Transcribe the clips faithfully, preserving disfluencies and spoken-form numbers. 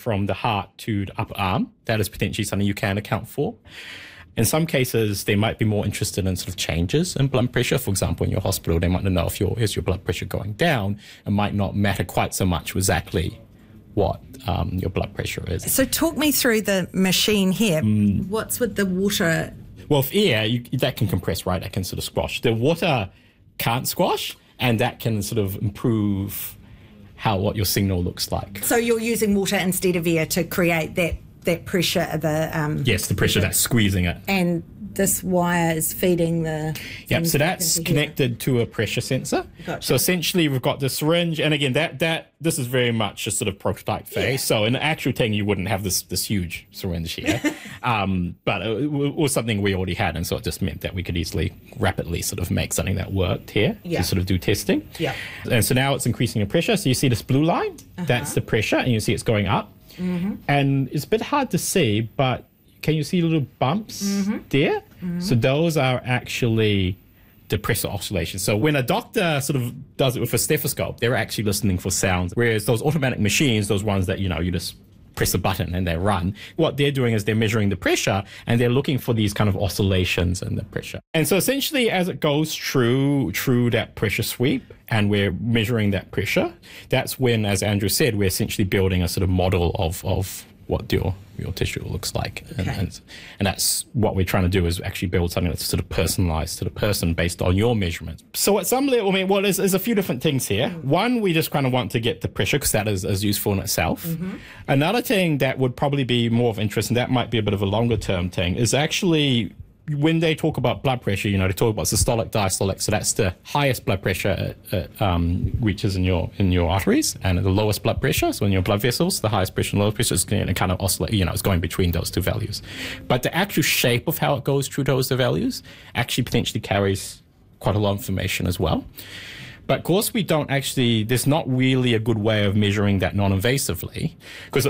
from the heart to the upper arm. That is potentially something you can account for. In some cases, they might be more interested in sort of changes in blood pressure. For example, in your hospital, they might know if your is your blood pressure going down. It might not matter quite so much exactly what um, your blood pressure is. So talk me through the machine here. Mm. What's with the water? Well, if air, you, that can compress, right? That can sort of squash. The water can't squash, and that can sort of improve how what your signal looks like. So you're using water instead of air to create that that pressure, the um, yes, the pressure the, that's squeezing it. And this wire is feeding the. Yep. So that's connected to a pressure sensor. Gotcha. So essentially, we've got the syringe, and again, that that this is very much a sort of prototype phase. Yeah. So in the actual thing, you wouldn't have this this huge syringe here, um, but it, it was something we already had, and so it just meant that we could easily, rapidly, sort of make something that worked here yeah. to sort of do testing. Yeah. And so now it's increasing the pressure. So you see this blue line, uh-huh. that's the pressure, and you see it's going up. Mm-hmm. And it's a bit hard to see, but can you see little bumps mm-hmm. there? Mm-hmm. So those are actually the pressure oscillations. So when a doctor sort of does it with a stethoscope, they're actually listening for sounds. Whereas those automatic machines, those ones that, you know, you just press a button and they run, what they're doing is they're measuring the pressure and they're looking for these kind of oscillations in the pressure. And so essentially as it goes through through that pressure sweep and we're measuring that pressure, that's when, as Andrew said, we're essentially building a sort of model of, of what your your tissue looks like. Okay. And, and, and that's what we're trying to do, is actually build something that's sort of personalized to the person based on your measurements. So at some level, I mean, well, there's, there's a few different things here. Mm-hmm. One, we just kind of want to get the pressure because that is, is useful in itself. Mm-hmm. Another thing that would probably be more of interest, and that might be a bit of a longer term thing, is actually when they talk about blood pressure, you know, they talk about systolic, diastolic. So that's the highest blood pressure it, it um, reaches in your in your arteries, and the lowest blood pressure, so in your blood vessels, the highest pressure and lowest pressure is going to kind of oscillate, you know, it's going between those two values. But the actual shape of how it goes through those two values actually potentially carries quite a lot of information as well. But of course, we don't actually, there's not really a good way of measuring that non-invasively, because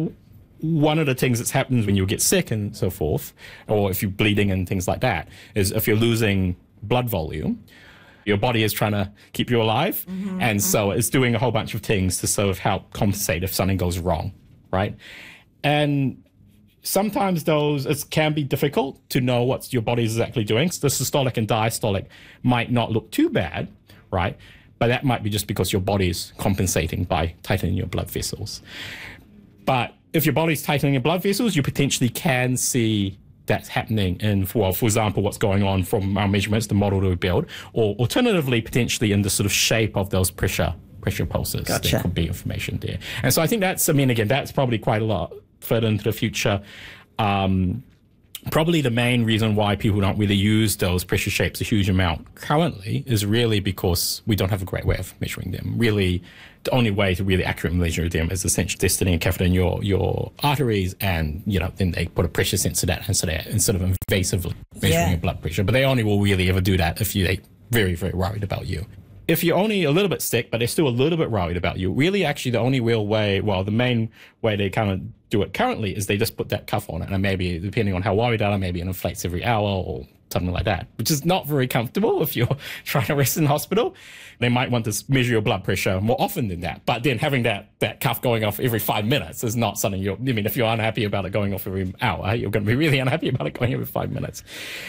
one of the things that's happens when you get sick and so forth, or if you're bleeding and things like that, is if you're losing blood volume, your body is trying to keep you alive. Mm-hmm, and mm-hmm. so it's doing a whole bunch of things to sort of help compensate if something goes wrong, right? And sometimes those, it can be difficult to know what your body is exactly doing. So the systolic and diastolic might not look too bad, right? But that might be just because your body is compensating by tightening your blood vessels. But if your body's tightening your blood vessels, you potentially can see that's happening in, well, for example, what's going on from our measurements, the model that we build, or alternatively, potentially in the sort of shape of those pressure pressure pulses. Gotcha. There could be information there. And so I think that's, I mean, again, that's probably quite a lot further into the future. Um, Probably the main reason why people don't really use those pressure shapes a huge amount currently is really because we don't have a great way of measuring them. Really, the only way to really accurately measure them is essentially just sitting a catheter in your, your arteries, and, you know, then they put a pressure sensor that instead of, instead of invasively measuring yeah. your blood pressure. But they only will really ever do that if you're very, very worried about you. If you're only a little bit sick, but they're still a little bit worried about you, really actually the only real way, well, the main way they kind of do it currently is they just put that cuff on it, and maybe, depending on how worried they are, maybe it inflates every hour or something like that, which is not very comfortable if you're trying to rest in hospital. They might want to measure your blood pressure more often than that, but then having that, that cuff going off every five minutes is not something you're, I mean, if you're unhappy about it going off every hour, you're going to be really unhappy about it going every five minutes.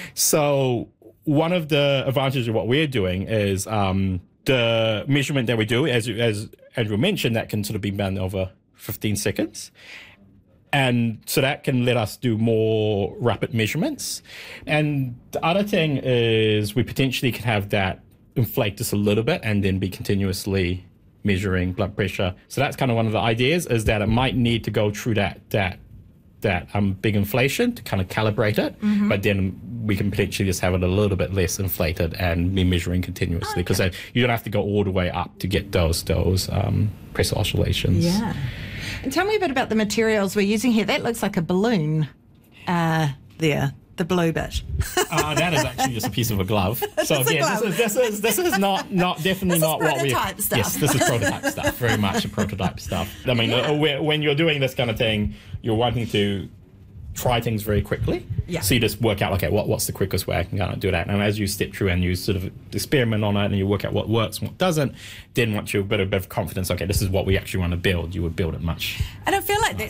So one of the advantages of what we're doing is um, the measurement that we do, as, as Andrew mentioned, that can sort of be done over fifteen seconds. And so that can let us do more rapid measurements. And the other thing is we potentially can have that inflate just a little bit and then be continuously measuring blood pressure. So that's kind of one of the ideas, is that it might need to go through that that that um, big inflation to kind of calibrate it, mm-hmm. but then we can potentially just have it a little bit less inflated and be measuring continuously, because okay. you don't have to go all the way up to get those, those um, pressure oscillations. Yeah. And tell me a bit about the materials we're using here. That looks like a balloon uh, there, the blue bit. uh, that is actually just a piece of a glove. So again, yeah, this is, this is this is not not definitely this not is what we. Stuff. Yes, this is prototype stuff. Very much a prototype stuff. I mean, yeah. uh, when you're doing this kind of thing, you're wanting to try things very quickly. Yeah. So you just work out, okay, what what's the quickest way I can kind of do that? And as you step through and you sort of experiment on it and you work out what works and what doesn't, then once you've got a bit of confidence, okay, this is what we actually want to build, you would build it much. And I feel like that